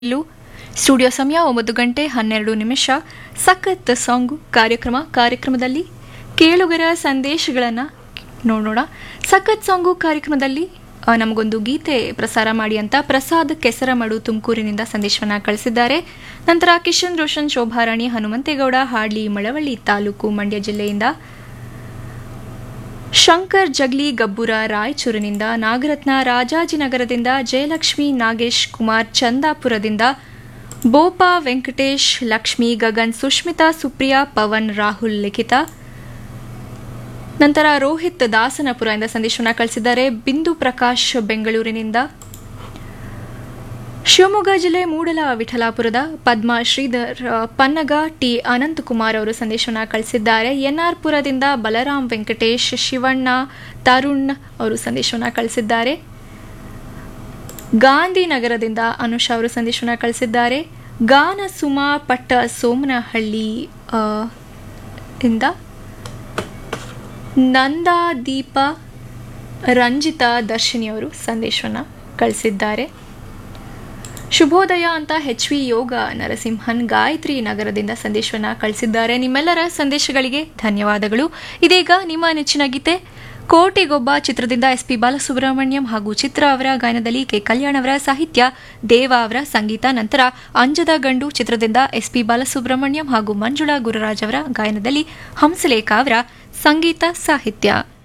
ಇಲ್ಲೂ ಸ್ಟುಡಿಯೋ ಸಮಯ 9:12 ಸಖತ್ ಸಾಂಗು ಕಾರ್ಯಕ್ರಮದಲ್ಲಿ ಕೇಳುಗರ ಸಂದೇಶಗಳನ್ನು ನೋಡೋಣ. ಸಖತ್ ಸಾಂಗು ಕಾರ್ಯಕ್ರಮದಲ್ಲಿ ನಮಗೊಂದು ಗೀತೆ ಪ್ರಸಾರ ಮಾಡಿ ಅಂತ ಪ್ರಸಾದ್ ಕೆಸರಮಡು ತುಮಕೂರಿನಿಂದ ಸಂದೇಶವನ್ನು ಕಳಿಸಿದ್ದಾರೆ. ನಂತರ ಕಿಶನ್ ರೋಷನ್, ಶೋಭಾರಾಣಿ, ಹನುಮಂತೇಗೌಡ, ಹಾಡ್ಲಿ, ಮಳವಳ್ಳಿ ತಾಲೂಕು, ಮಂಡ್ಯ ಜಿಲ್ಲೆಯಿಂದ, ಶಂಕರ್ ಜಗ್ಲಿ ಗಬ್ಬುರ ರಾಯಚೂರಿನಿಂದ, ನಾಗರತ್ನ ರಾಜಾಜಿನಗರದಿಂದ, ಜಯಲಕ್ಷ್ಮಿ, ನಾಗೇಶ್ ಕುಮಾರ್ ಚಂದಾಪುರದಿಂದ, ಬೋಪಾ ವೆಂಕಟೇಶ್, ಲಕ್ಷ್ಮಿ, ಗಗನ್, ಸುಷ್ಮಿತಾ, ಸುಪ್ರಿಯಾ, ಪವನ್, ರಾಹುಲ್, ಲಿಖಿತ. ನಂತರ ರೋಹಿತ್ ದಾಸನಪುರದಿಂದ ಸಂದೇಶವನ್ನು ಕಳಿಸಿದ್ದಾರೆ. ಬಿಂದು ಪ್ರಕಾಶ್ ಬೆಂಗಳೂರಿನಿಂದ, ಶಿವಮೊಗ್ಗ ಜಿಲ್ಲೆ ಮೂಡಲ ವಿಠಲಾಪುರದ ಪದ್ಮಾ ಶ್ರೀಧರ್, ಪನ್ನಗ, ಟಿ ಅನಂತಕುಮಾರ್ ಅವರು ಸಂದೇಶವನ್ನು ಕಳಿಸಿದ್ದಾರೆ. ಎನ್ಆರ್ ಪುರದಿಂದ ಬಲರಾಮ್ ವೆಂಕಟೇಶ್, ಶಿವಣ್ಣ, ತರುಣ್ ಅವರು ಸಂದೇಶವನ್ನು ಕಳಿಸಿದ್ದಾರೆ. ಗಾಂಧಿನಗರದಿಂದ ಅನುಷಾ ಅವರು ಸಂದೇಶವನ್ನು ಕಳಿಸಿದ್ದಾರೆ. ಗಾನ ಸುಮಾ ಪಟ್ಟ ಸೋಮನಹಳ್ಳಿ ಇಂದ ನಂದಾದೀಪ, ರಂಜಿತಾ, ದರ್ಶಿನಿ ಅವರು ಸಂದೇಶವನ್ನು ಕಳಿಸಿದ್ದಾರೆ. ಶುಭೋದಯ ಅಂತ HV ಯೋಗ ನರಸಿಂಹನ್ ಗಾಯತ್ರಿ ನಗರದಿಂದ ಸಂದೇಶವನ್ನು ಕಳಿಸಿದ್ದಾರೆ. ನಿಮ್ಮೆಲ್ಲರ ಸಂದೇಶಗಳಿಗೆ ಧನ್ಯವಾದಗಳು. ಇದೀಗ ನಿಮ್ಮ ನೆಚ್ಚಿನ ಗೀತೆ ಕೋಟಿಗೊಬ್ಬ ಚಿತ್ರದಿಂದ SP ಬಾಲಸುಬ್ರಹ್ಮಣ್ಯಂ ಹಾಗೂ ಚಿತ್ರ ಅವರ ಗಾಯನದಲ್ಲಿ ಕೆ ಕಲ್ಯಾಣ್ ಅವರ ಸಾಹಿತ್ಯ, ದೇವ ಅವರ ಸಂಗೀತ. ನಂತರ ಅಂಜದ ಗಂಡು ಚಿತ್ರದಿಂದ SP ಬಾಲಸುಬ್ರಹ್ಮಣ್ಯಂ ಹಾಗೂ ಮಂಜುಳಾ ಗುರುರಾಜ್ ಅವರ ಗಾಯನದಲ್ಲಿ ಹಂಸಲೇಖ ಅವರ ಸಂಗೀತ ಸಾಹಿತ್ಯ.